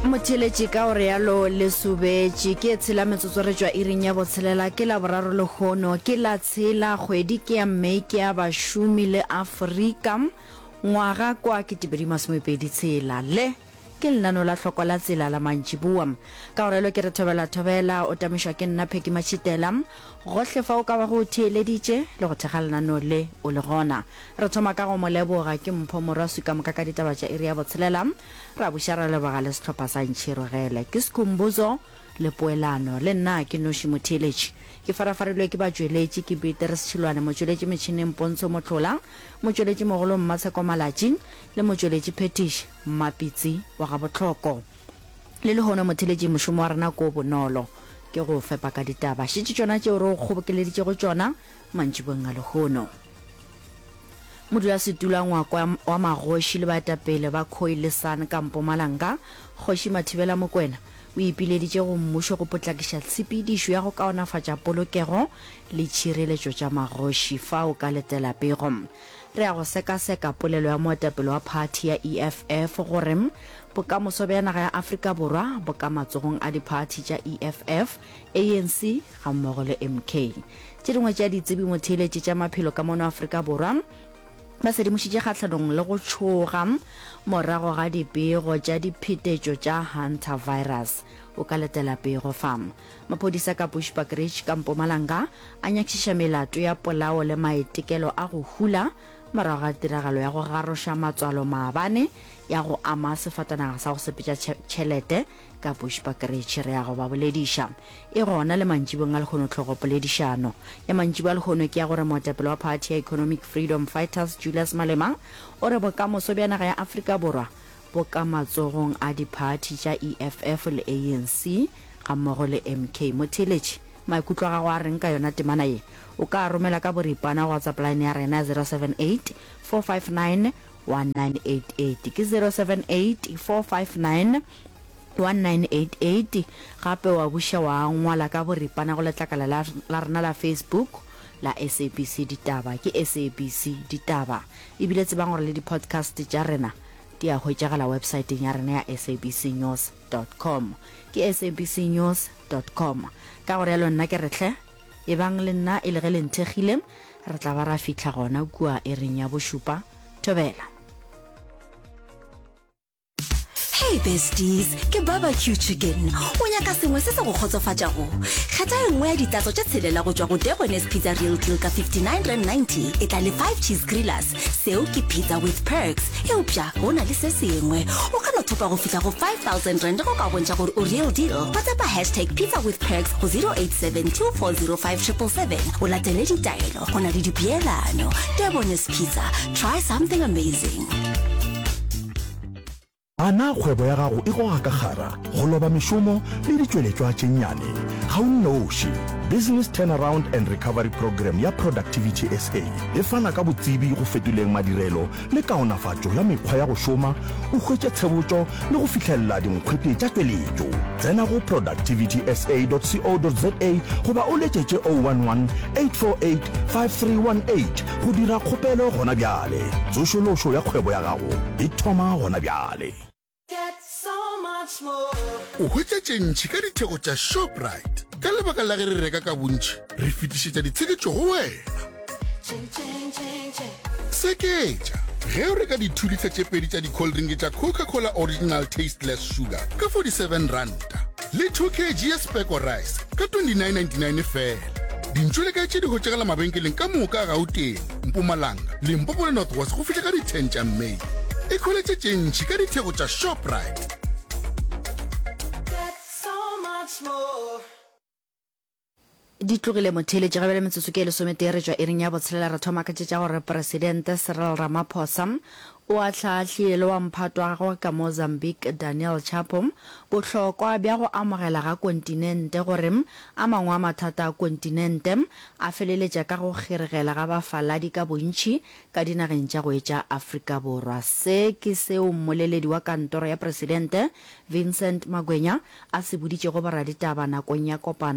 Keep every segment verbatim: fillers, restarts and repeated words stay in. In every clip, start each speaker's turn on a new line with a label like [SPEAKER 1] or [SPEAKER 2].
[SPEAKER 1] Motheletši ka o realo le subetše ke tshela metsotso re tšwa iring ya botshelela ke la boraro le kgono ke la tshela kgwedi ke ya Mei ke ya bašomi le Afrika ngwaga kwa ke tibedi masomepedi tshela le ke lenano la tlhoko la tsela la mantšiboa ka gorelo ke re thobela thobela o tamišwa ke nna Pheki Mashitela gohle fa o ka ba go theeleditše le go thega lenano le o le gona re thoma ka go moleboga ke mpho moraswi ka moka ka ditaba tša iri ya botshelela ra bušara leboga le setlhopha sa ntšhirogele ke sekhumbuzo le poelano le nna ke noši motheletši ke farafarilwe ke batšweletši ke Beatrice Tšhilwane motšweletši metšhineng Pontsho Motlola motšweletši mogolo Mmatsheko Malatši le motšweletši Phetiši Mmapitsi wa ga botlhoko le le hono motheletši mošomo wa rena ko bonolo ke go fepa ka ditaba šitše tšona tšeo re o kgobokeleditše go tšona mantšiboeng a lehono modulasetulo ngwako wa magoši le baetapele ba Khoi le San ka Mpumalanga Kgoši Mathibela Mokoena o ipileditše go mmušo go potlakiša tshepedišo ya go kaonafatša polokego le tšhireletšo tša magoši fa o ka letela pego re ya go sekaseka polelo ya moetapele wa phathi ya E F F gore bokamoso bja naga ya Afrika Borwa bo ka matsogong a diphathi tša E F F A N C ga mmogo le M K tše dingwe tša ditsebi motheletši tša maphelo ka mono Afrika Borwa ba sedimošitše kgatlhanong le go tšhoga morago ga dipego tša diphetetšo tša Hunter virus o ka letela pego fam maphodisa ka Bushbuckridge ka Mpumalanga a nyakišiša melato ya polao le maetekelo a go hula morago ga tiragalo ya go garoša matswalo maabane ya go ama sefatanaga sa go sepetša tšhelete ka Bushbuckridge re ya go ba bolediša e gona le mantšibong a lekgono tlhogo poledišano ya mantšibo a lekgono ke ya gore moetapele wa Party ya Economic Freedom Fighters Julius Malema o re bokamoso bja naga ya Afrika Borwa bo ka matsogong a diphathi tša E F F le A N C ga mmogo le M K motheletši maikutlo ga go a reng ka yona temana ye o ka romela ka boripana go WhatsApp line ya rena zero seven eight four five nine one nine eight eight ke zero seven eight four five nine one nine eight eight gape wa buša wa ngwala ka boripana go letlakala la rena la Facebook la S A B C ditaba ke S A B C ditaba ebile tsebang gore le di-podcast tša rena di a hwetšagala websaeteng ya rena ya S A B C news dot com ke S A B C news dot com ka gore yalo nna ke retlhe e bang le nna e le ge le nthegile re tla ba ra fitlha gona kua e reng ya bošupa thobela.
[SPEAKER 2] Hey besties, ke barbecue chicken. O nyaka sengwe se se go kgotsofatšago. Kgetha e nngwe ya ditatso tše tshelela go tšwa go Debonair's Pizza Real Deal ka fifty-nine rand ninety e tla le five cheese grillers. Seo ke pizza with perks. Eupša go na le se sengwe o ka no thopa go fihla go five thousand rand go ka bontšha gore o real deal. Whatsappa hashtag pizza with perks go zero eight seven two four zero five seven seven seven o latele ditaelo go na le dipeelano. Debonair's Pizza, try something amazing.
[SPEAKER 3] Ana kgwebo ya gago e go ga ka gara go loba mešomo le ditšweletšwa tše nnyane ga o nnoši Business Turnaround and Recovery Program ya Productivity S A e fana ka botsebi go fetoleng madirelo le kaonafatšo ya mekgwa ya go šoma o hwetše tshebotšo le go fitlhelela dinkgwete tša tšweletšo tsena go productivity s a dot co dot za goba o letšetše zero one one eight four eight five three one eight go dira kgopelo gona bjale tsošološo ya kgwebo ya gago e thoma gona bjale.
[SPEAKER 4] O hwetšetše ntši ka ditheko tša Shoprite ka lebaka la ge re reka ka bontši re fetišetša ditsheketšo go wena seketša ge o reka di-two liter tše pedi tša di-coldrink tša Coca-Cola Original Tasteless Sugar ka forty-seven ranta le two kilograms ya Speko Rice ka twenty-nine ninety-nine fela dintšo le ka tše di hwetšagala mabenkeleng ka moka a Gauteng, Mpumalanga, Limpopo le North West go fihla ka di ten tša Mei e kgoletšetše ntši ka ditheko tša Shoprite.
[SPEAKER 1] di tlogile motheletši ga bele metsotso ke lesomete re tšwa iring ya botshelela re thoma ka tša gore presidente Cyril Ramaphosa o a hlahlile le wa mphato wa gagwe ka Mozambique Daniel Chapo bohlokwa bja go amogela ga kontinente gore a mangwe a mathata a kontinente a feleletša ka go kgeregela ga bafaladi ka bontši ka dinageng tša go etša Afrika Borwa se ke seo mmoleledi wa kantoro ya presidente Vincent Magwenya a se boditše go boraditaba nakong ya kopano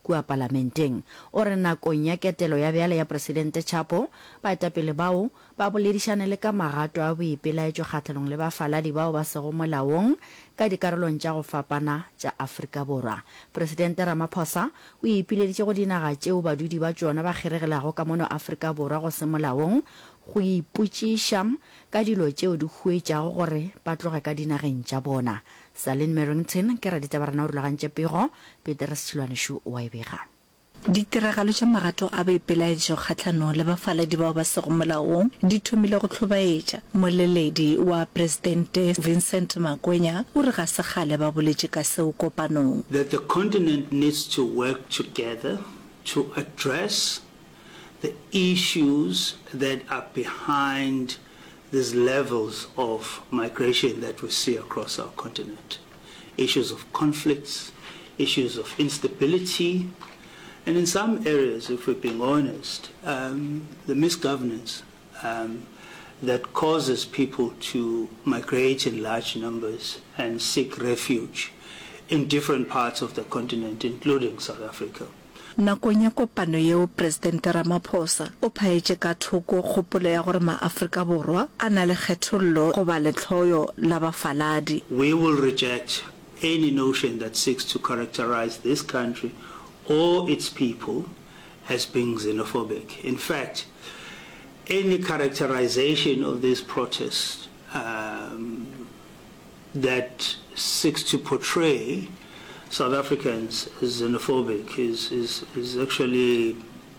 [SPEAKER 1] kua palamenteng o re nakong ya ketelo ya bjale ya presidente Chapo baetapele bao ba boledišane le ka magato a boipelaetšo kgatlhanong le bafaladi bao ba sego molaong ka dikarolong tša go fapana tša Afrika Borwa. Presidente Ramaphosa o ipileditše go dinaga tšeo badudi ba tšona ba kgeregelago ka mono Afrika Borwa go se molaong go ipotšiša ka dilo tšeo di huetšago gore ba tloge ka dinageng tša bona. Salin Merrington ke radita ba rena o rulagantše pego Peter Tshilwaneshu o a e bega.
[SPEAKER 5] Ditiragalo tša magato a boipelaetšo kgatlhanong le bafaladi bao ba sego molaong di thomile go tlhobaetša. Moleledi wa presidente Vincent Makwenya o re ga se kgale ba boletše ka seo kopanong.
[SPEAKER 6] That the continent needs to work together to address the issues that are behind these levels of migration that we see across our continent. Issues of conflicts, issues of instability, and in some areas, if we're being honest, um, the misgovernance um, that causes people to migrate in large numbers and seek refuge in different parts of the continent, including South Africa.
[SPEAKER 5] Nakong ya kopano yeo Presidente Ramaphosa o phaetše ka thoko kgopolo ya gore maAfrika Borwa a na le kgethollo go ba letlhoyo la bafaladi.
[SPEAKER 6] We will reject any notion that seeks to characterize this country or its people as being xenophobic. In fact, any characterization of this protest um, that seeks to portray South Africans as xenophobic is, is, is actually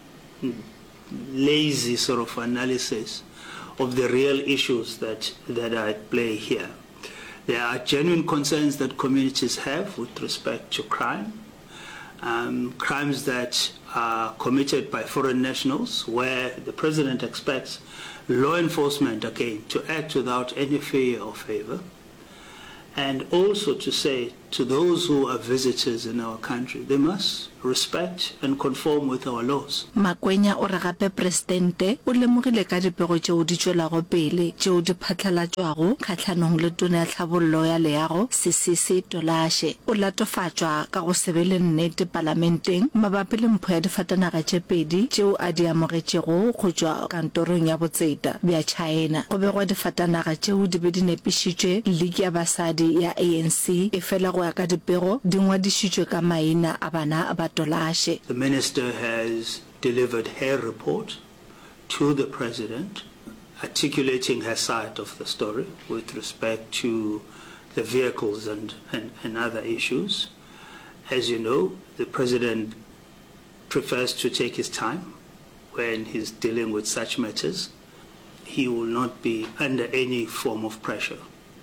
[SPEAKER 6] lazy sort of analysis of the real issues that, that are at play here. There are genuine concerns that communities have with respect to crime, um, crimes that are committed by foreign nationals, where the president expects law enforcement again to act without any fear or favor, and also to say to those who are visitors in our country, they must respect and conform with our laws.
[SPEAKER 5] Makwenya o re gape presidente o lemogile ka dipego tšeo di tšwelago pele tšeo di phatlalatšwago kgatlhanong le tona ya tlhabollo ya leago Sisisi Tolashe o latofatšwa ka go se be le nnete palamenteng mabapi le mpho ya difatanaga tše pedi tšeo a di amogetšego go tšwa kantorong ya botseta bja China. Go begwa difatanaga tšeo di be di nepišitšwe liki ya basadi ya A N C e fela go ya ka dipego di ngwadišitšwe ka maina a bana ba Tolashe.
[SPEAKER 6] The minister has delivered her report to the president, articulating her side of the story with respect to the vehicles and, and, and other issues. As you know, the president prefers to take his time when he's dealing with such matters. He will not be under any form of pressure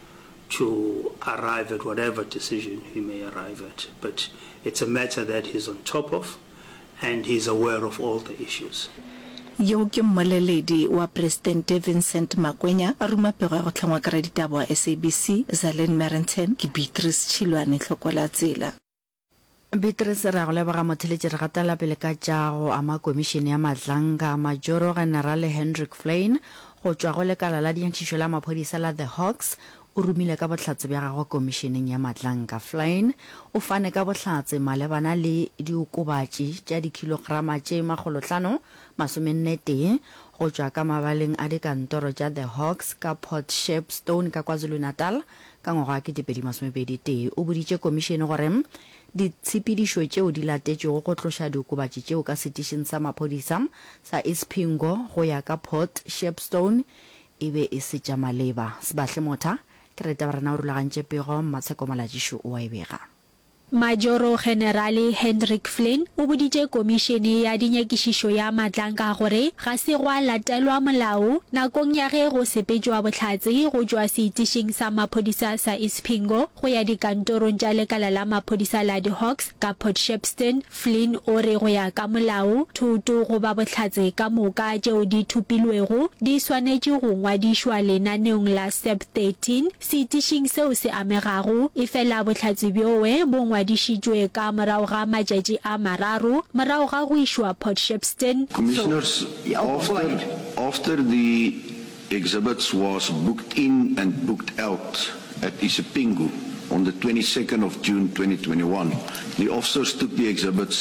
[SPEAKER 6] to arrive at whatever decision he may arrive at. But it's a matter that he's on top of, and he's aware of all the issues.
[SPEAKER 5] Yo ke mmoleledi wa Presidente Vincent Makwenya a ruma pego ya go tlhangwa ka raditabo wa S A B C Zalen Merrington ke Beatrice Tshilwane tlhokola tsela.
[SPEAKER 1] Beatrice ra go leboga motheletši re gatela pele ka tša go ama komišene ya Madlanga Majoro General Hendrik Flynn go tšwa go lekala la dinyakišišo la maphodisa la The Hawks o rumile ka bohlatse bja gagwe komišeneng ya Madlanga. Flynn o fane ka bohlatse malebana le diokobatši tša dikilograma tše magolotlano masomenne tee go tšwa ka mabaleng a dikantoro tša The Hawks ka Port Shepstone ka KwaZulu-Natal ka ngwaga ke dipedi masomepedi tee. O boditše komišene gore ditshepedišo tšeo di latetšego go tloša diokobatši tšeo ka setišeng sa maphodisa sa Ispingo go ya ka Port Shepstone e be e se tša maleba. Sebahle motha ke re taba rena o rulagantše pego Matsheko Malajišo o a e bega.
[SPEAKER 7] Majoro General Hendrik Flynn o boditše komišene ya dinyakišišo ya Madlanga gore ga se go latelwa molao nakong ya ge go sepetšwa bohlatse go tšwa seitišeng sa maphodisa sa Ispingo go ya dikantorong tša lekala la maphodisa la The Hawks ka Port Shepstone. Flynn o re go ya ka molao thuto go ba bohlatse ka moka tšeo di thupilwego di swanetše go ngwadišwa lenaneong la S E P thirteen seitišeng seo se amegago e fela bohlatse bjoe bo ngwadišitšwe ka morago ga matšatši a mararo morago ga go išwa Port Shepstone.
[SPEAKER 8] Commissioners, after, after the exhibits was booked in and booked out at Isipingo on the twenty-second of June twenty twenty-one, the officers took the exhibits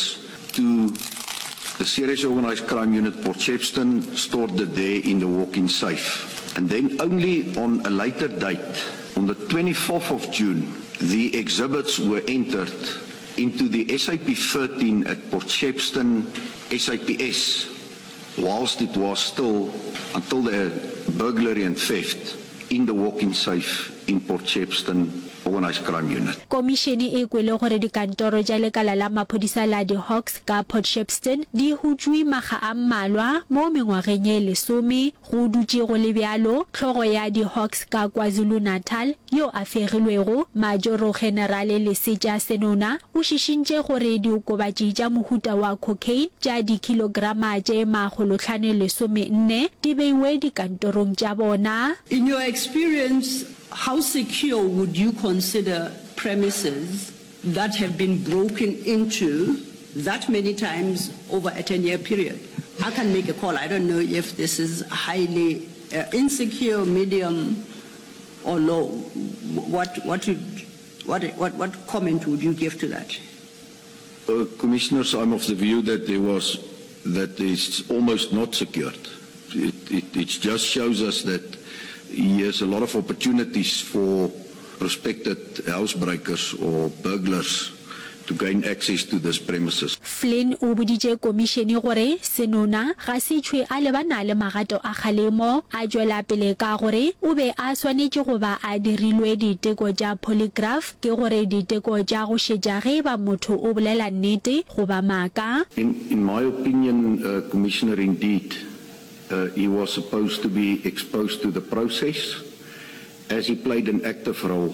[SPEAKER 8] to the Serious Organised Crime Unit Port Shepstone, stored it there in the walk-in safe. And then only on a later date, on the twenty-fourth of June, the exhibits were entered into the S A P thirteen at Port Shepstone S A P S, whilst it was still, until the burglary and theft, in the walk-in safe in Port Shepstone Organised Crime Unit.
[SPEAKER 7] Komishene e kwele gore dikantoro tša lekala la maphodisa la di Hawks ka Port Shepstone di hutswe maga a mmalwa mo mengwageng ye lesome go dutše go le bjalo tlhogo ya di Hawks ka KwaZulu-Natal yo a fegilwego Majoro General Lesetša Senona o šišintše gore diokobatši tša mohuta wa cocaine tša dikilograma tše magolo tlhano lesome nne di beiwe dikantorong tša bona.
[SPEAKER 9] In your experience, how secure would you consider premises that have been broken into that many times over a ten-year period? I can make a call. I don't know if this is highly uh, insecure, medium, or low. What, what, would, what, what, what comment would you give to that?
[SPEAKER 8] Uh, Commissioners, I'm of the view that there was that it's almost not secured. It, it, it just shows us that there's a lot of opportunities for prospective housebreakers or burglars to gain access to this premises.
[SPEAKER 7] Flynn o boditše komishene gore Senona ga se tšhwe a lebana le magato a kgalemo a tšwela pele ka gore o be a swanetše go ba a dirilwe diteko tša polygraph ke gore diteko tša go šetša ge ba motho o bolela nnete goba maaka.
[SPEAKER 8] In, in my opinion, uh, Commissioner, indeed, Uh, he was supposed to be exposed to the process as he played an active role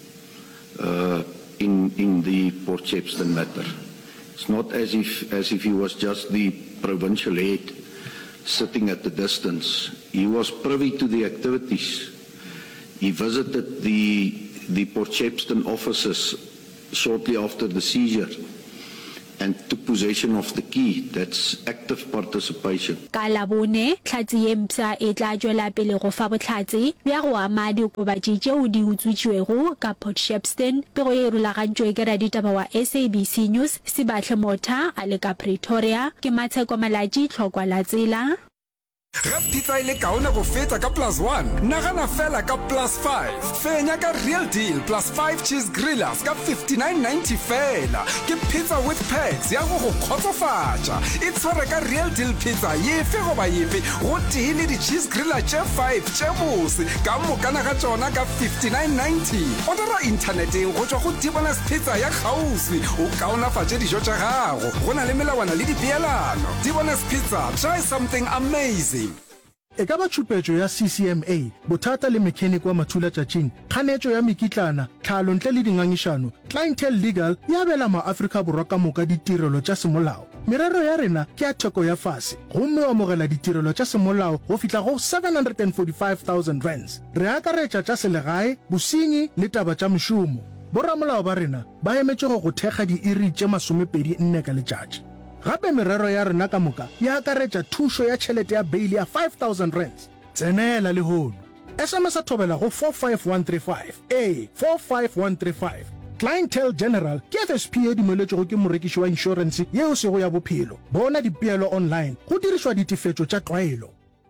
[SPEAKER 8] uh, in, in the Port Shepstone matter. It's not as if, as if he was just the provincial head sitting at the distance. He was privy to the activities. He visited the, the Port Shepstone offices shortly after the seizure and took possession of the key. That's active participation.
[SPEAKER 7] Ka labone tlhatsi ye mpsa e tla tšwela pele go fa botlhatsi bja go ama diokobatši tšeo di utswitšwego ka Port Shepstone pego ye rulagantšwe ke raditaba wa S A B C News Sibahle Motha a le ka Pretoria ke Matsheko Malatši tlhokwa la tsela.
[SPEAKER 10] Ga pizza ile kaona go feta ka plus one nagana fela ka plus five fenya ka real deal plus five cheese grillers ka fifty-nine ninety fela ke pizza with packs ya go go khotsofatša e tshware ka real deal pizza yefe go ba yefe go tile di cheese griller tše five tše bose ka mokana ga tšona ka fifty-nine ninety ordera interneteng go tšwa go Dibonus Pizza ya kgauswi o kaonafatše dijo tša gago go na le melawana le dipeelano. Dibonus Pizza, try something amazing.
[SPEAKER 11] E ka ba tšhupetšo ya C C M A bothata le mechanic wa mathula tšatšing kganetšo ya mekitlana tlhalo ntle le dingangišano clientele legal ya bela maAfrika borwa ka moka ditirelo tša semolao merero ya rena ke ya theko ya fase gomme o amogela ditirelo tša semolao go fihla go seven hundred forty-five thousand rands re akaretša tša selegae bosenyi le taba tša mešomo borramolao ba rena ba emetše go go thekga diiri tše masomepedi nne ka letšatši gape merero ya rena ka moka ya akaretša thušo ya tšhelete ya beili ya five thousand rands tsenela le hono S M S a thobela go four five one three five a four five one three five Clientele General ke F S P e dumeletšego ke morekiši wa insurance yeo sego ya bophelo bona dipeelo online go dirišwa ditefetšo tša tlwaelo.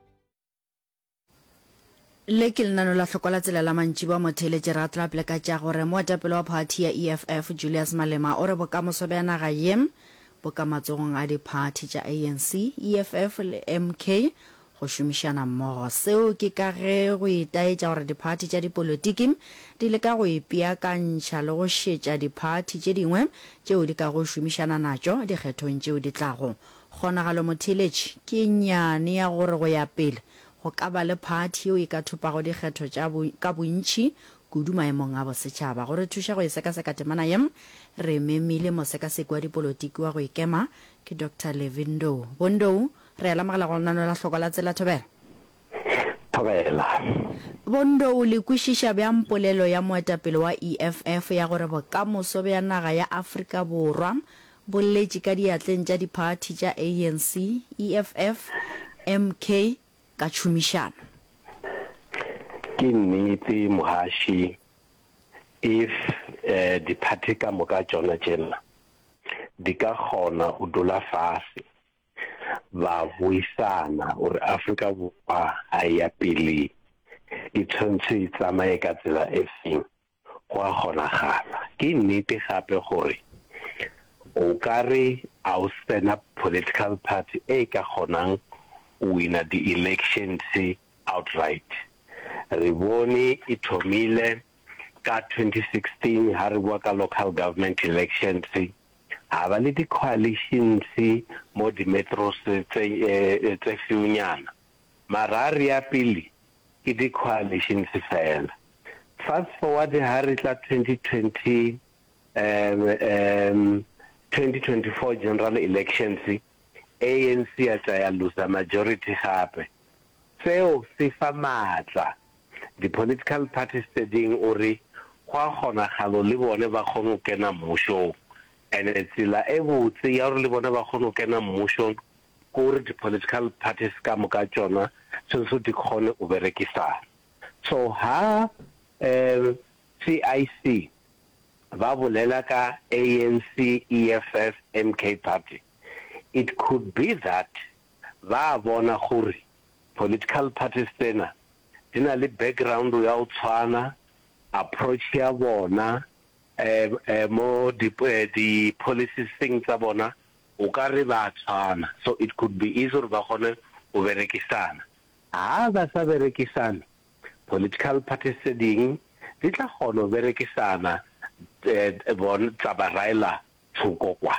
[SPEAKER 1] Le ke lenano la hlokola tsela la mantši ba motheletše ra tla pele ka tša gore moetapele wa party ya E F F Julius Malema o re bokamoso bja naga yem boka matsogong a di-party tša A N C E F F le M K go šomišana mmogo seo ke ka ge go itaetša gore di-party tša dipolotiki di le ka go ipeakantšha le go šetša di-party tše dingwe tšeo di ka go šomišana natšo dikgethong tšeo di tlago kgonagalo motheletše ke nyane ya gore go ya pele go ka ba le party eo e ka thupago dikgetho ka bontši kudu maemong a bosetšhaba gore thuša go e sekaseka temana yem re memile mosekaseki wa dipolotiki wa go ikema ke Doctor Levindo Bondo re ala magala go nano la hloko la tsela thobela
[SPEAKER 12] thobela
[SPEAKER 1] Bondo le kwišiša bja mpolelo ya moetapele wa E F F ya gore bokamoso bja naga ya Afrika Borwa bolletše ka diatleng tša di-party tša A N C E F F M K ka tšhomišano
[SPEAKER 12] ke nnete mohaši if uh, di-party ka moka tšona tšena di ka kgona o dula fase ba buisana gore Africa Borwa a ya pele e tshwanetse e tsamaye ka tsela e feng go a kgonagala. Ke nnete gape gore o kare a o sena political party e ka kgonang o wina di-elections outright. Re bone e thomile ka twenty sixteen ha re bua ka local government elections, ha ba le di-coalitions mo di-metros tse feunyana, mara re ya pele ke di-coalitions fela. Fast forward ha re tla twenty twenty um, um, twenty twenty-four general elections, A N C a tla ya lose majority gape. Seo se fa matla di-political parties tse ding ore go a kgonagalo le bone ba kgone go kena mmušong, and tsela e botse ya gore le bone ba kgone go kena mmušong gore di-political parties ka moka tsona tshwanetse di kgone o berekisana. So ha um, C I C ba bolela ka A N C, E F F, M K party, it could be that ba bona gore political parties tsena di na le background ya o tshwana, approach ya bona eh, eh, mo di, eh, di policies thing tsa bona o ka re ba tshwana. So it could be easy ba kgone o berekisana. Ha ba sa berekisana, political parties tse ding di tla kgona o berekisana eh, bona tsa ba raela thoko kwa.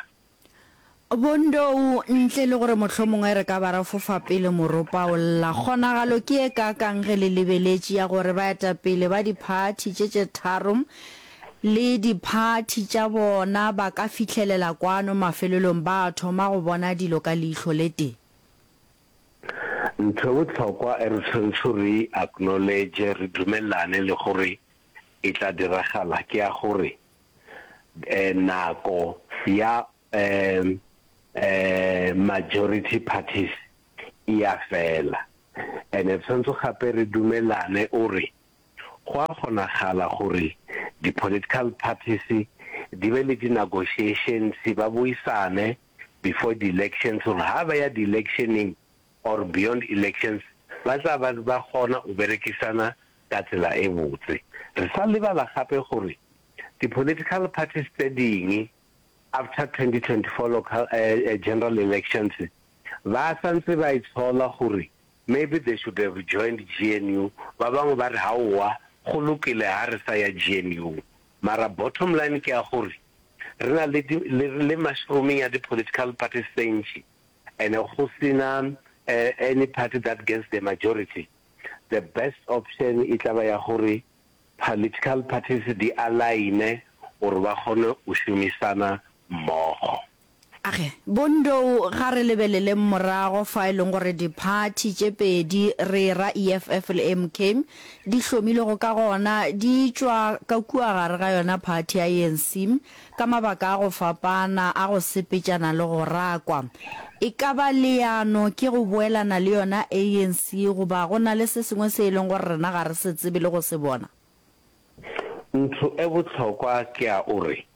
[SPEAKER 1] Bondo ntle le gore mohlomongwe re ka bara fofa pele moropa o la kgonagalo ke e ka kang ge le lebeletše ya gore ba eta pele ba di-party tše tše tharo le di-party tša bona ba ka fitlhelela kwano mafelelong ba thoma go bona dilo ka leihlo le teng.
[SPEAKER 12] Ntho botlhokwa e re tshwanetse re acknowledge re dumelane le gore e tla diragala ke ya gore eh, nako ya um, Uh, majority parties ia fela, and e tshwanetse gape re dumelane ore go a kgonagala gore di-political parties di be le di-negotiations ba buisane before the elections, or ha ba ya di-electioning or beyond elections ba tla ba ba kgona o berekisana ka tsela e botse. Re sa lebala gape gore di-political parties tse ding after twenty twenty-four local uh, uh, general elections, ba santse ba itshola gore maybe they should have joined G N U. Ba bangwe ba re haowa go lokile ha re sa ya G N U, mara bottom line ke ya gore re na le le mushrooming ya di-political parties things, and go sena uh, any party that gets the majority. The best option e tla ba ya gore political parties di align or ba kgone o shumisana mmogo.
[SPEAKER 1] Age Bondo ga re lebelele morago fa e leng gore di-party tše pedi re ra E F F le M K di hlomile go ka gona di tšwa ka kua gare ga yona party ya A N C ka mabaka a go fapana a go sepetšana le go rakwa. E ka ba leano ke go boelana le yona A N C go ba gona le se sengwe se e leng gore rena ga re se tsebe le go se bona.
[SPEAKER 12] Ntho e botlhokwa ke a ore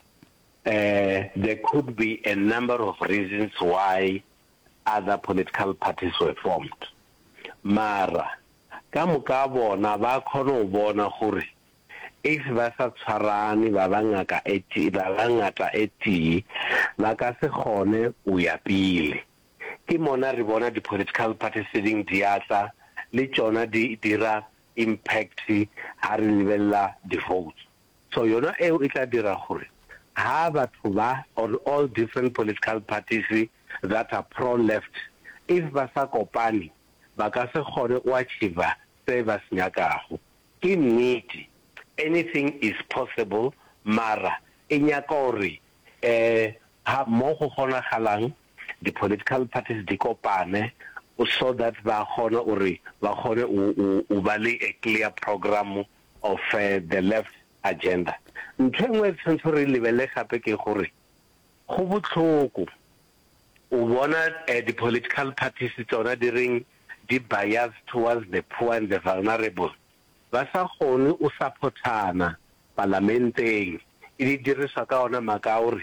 [SPEAKER 12] Uh, there could be a number of reasons why other political parties were formed. Mara, ka moka bona ba kgona go bona gore if ba sa tshwarane ba bangaka eti ba bangata eti ba ka se kgone o ya pele. Ke mona re bona di-political parties sitting diatla le tsona di dira impact ha re lebella di votes. So yona eo e tla dira gore ha batho ba or all different political parties that are pro-left, if ba sa kopane ba ka se kgone o achieve se ba se nyakago. Ke nnete anything is possible, mara e nyaka gore eh ha mo go kgonagalang di-political parties di kopane so that ba kgone gore ba kgone o ba le a clear program of uh, the left agenda. Ntho engwe tshwanetse re lebele gape ke gore go botlhoko o bona the political parties tsona di ring di bias towards the poor and the vulnerable. Ba sa kgone o supportana parlamenteng e di dirisa ka ona maka gore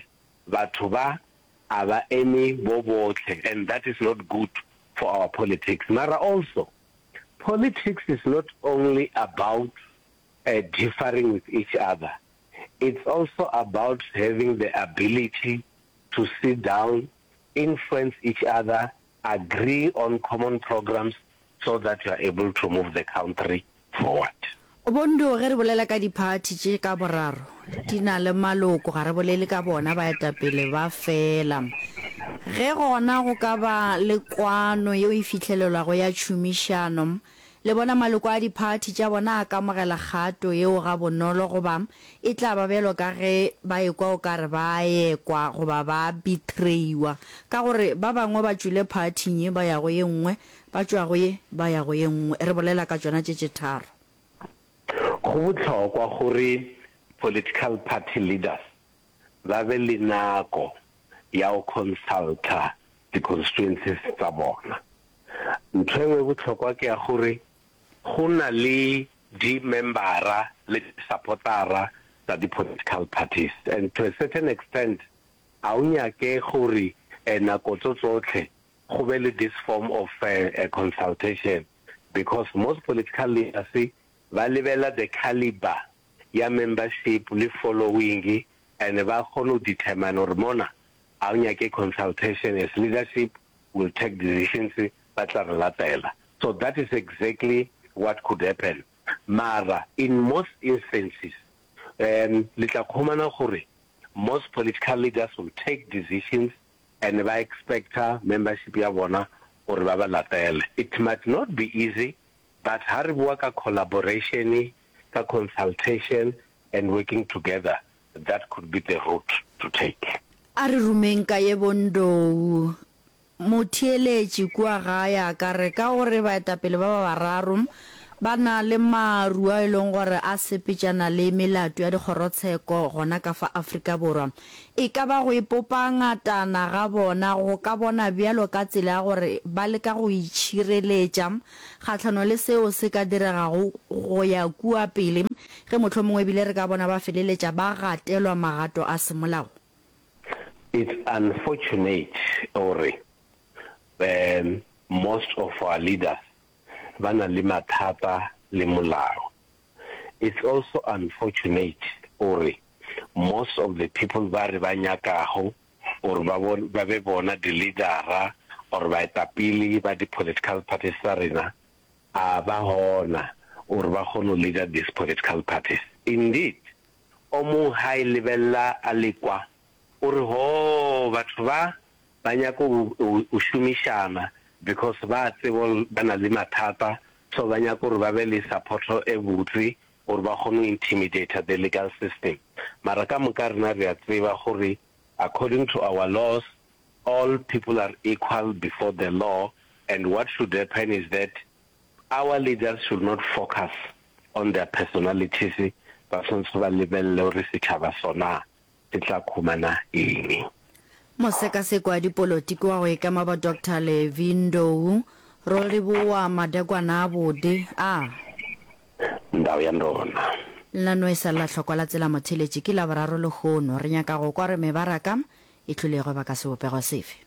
[SPEAKER 12] batho ba aba eme bo botle, and that is not good for our politics. Mara also, politics is not only about uh, differing with each other. It's also about having the ability to sit down, influence each other, agree on common programs so that you are able to move the country forward.
[SPEAKER 1] Obondo ge re bolela ka di-party tše ka boraro di na le maloko ga re bolele ka bona baetapele ba fela ge gona go ka ba le kwano yeo e fitlhelelwago ya tšhomišano le bona maloko a di-party tša bona a kamogela kgato yeo ga bonolo goba e tla ba belo ka ge ba ekwa o ka re ba ekwa goba ba betrayiwa ka gore ba bangwe ba tšwile partyng ye ba ya go ye nngwe ba tšwago ye ba ya go ye nngwe re bolela ka tšona tše tše tharo.
[SPEAKER 12] Go botlhokwa gore political party leaders ba be le nako ya go consulta the constituencies tsa bona. Ntho engwe botlhokwa ke ya gore go na le di-membera le supportera tsa di-political parties, and to a certain extent a o nyake gore nako tsotlhe go be le this form of uh, a consultation, because most political leaders ba lebela the caliber ya membership le following, and ba kgona go determine or mona a o nyake consultation as leadership will take decisions ba tla re latela. So that is exactly what could happen. Mara in most instances um le tla khomana gore most political leaders will take decisions and ba expect membership ya bona or ba ba latela. It might not be easy, but ha re bua ka collaboration, ka consultation and working together, that could be the route to take.
[SPEAKER 1] A re rumeng ka ye Bondo motheeletši kwa gaya ka re ka gore baetapele ba ba bararo ba na le maru a e leng gore a sepetšana le melato ya dikgorotsheko gona ka fa Afrika Borwa e ka ba go ipopa ngatana ga bona go ka bona bjalo ka tsela ya gore ba le ka go itšhireletša kgatlhano le seo se ka diregago go ya kua pele ge mohlomongwe bile re ka bona ba feleletša ba gatelwa magato a semolao.
[SPEAKER 12] It's unfortunate or um, most of our leaders bana le mathata le molao. It's also unfortunate or most of the people ba re ba nyakago or ba be bona di leadera or baetapele ba di political parties tsa rena a ba hona or ba kgona leader these political parties. Indeed, o mo high level a lekwa or ho batho ba ba nyako o shumishana because ba tsebo bana le mathata, so ba nyako re ba be le support e botse or ba kgona intimidate the legal system. Mara ka moka rena re a tseba gore according to our laws all people are equal before the law, and what should happen is that our leaders should not focus on their personalities, but on ba lebelle hore setjhaba sona se tla khumana eng.
[SPEAKER 1] Mosekaseko wa dipolotiki wa go ekama ba Doctor Levindo ro re boa madakwana a bode a
[SPEAKER 12] ndao ya ndona
[SPEAKER 1] la no isa la tlhokwa la tsela motheletši ke la boraro le gono re nyaka go kwa re mebaraka e tlholego ba ka sebopego sefe.